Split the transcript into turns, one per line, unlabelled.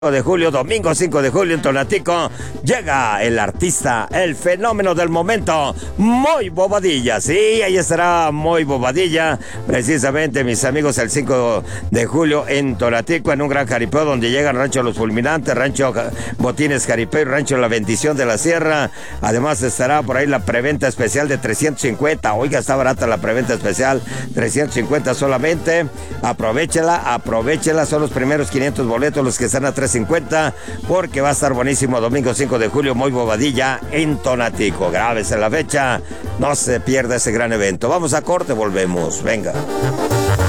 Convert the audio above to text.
de julio, domingo 5 de julio en Tonatico, llega el artista, el fenómeno del momento, Moy Bobadilla. Sí, ahí estará Moy Bobadilla, precisamente, mis amigos, el 5 de julio en Tonatico, en un gran jaripeo donde llegan Rancho Los Fulminantes, Rancho Botines Jaripeo y Rancho La Bendición de la Sierra. Además estará por ahí la preventa especial de 350. Oiga, está barata la preventa especial, 350 solamente. Aprovechela, son los primeros 500 boletos los que están a 350, porque va a estar buenísimo domingo 5 de julio, Moy Bobadilla en Tonatico. Grábese la fecha, no se pierda ese gran evento. Vamos a corte, volvemos, venga.